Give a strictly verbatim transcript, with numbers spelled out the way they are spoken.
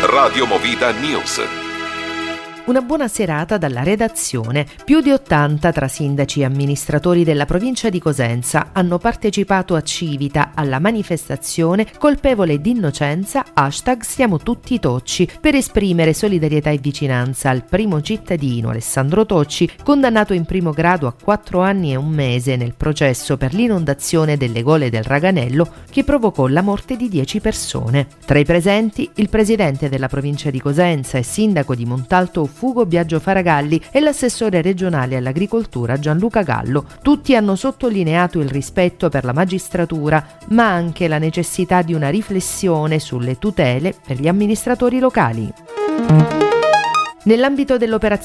Radio Movida News. Una buona serata dalla redazione. Più di ottanta tra sindaci e amministratori della provincia di Cosenza hanno partecipato a Civita alla manifestazione colpevole d'innocenza hashtag Siamo tutti Tocci per esprimere solidarietà e vicinanza al primo cittadino Alessandro Tocci, condannato in primo grado a quattro anni e un mese nel processo per l'inondazione delle gole del Raganello che provocò la morte di dieci persone. Tra i presenti il presidente della provincia di Cosenza e sindaco di Montalto Fugo Biagio Faragalli e l'assessore regionale all'agricoltura Gianluca Gallo. Tutti hanno sottolineato il rispetto per la magistratura, ma anche la necessità di una riflessione sulle tutele per gli amministratori locali. Nell'ambito dell'operazione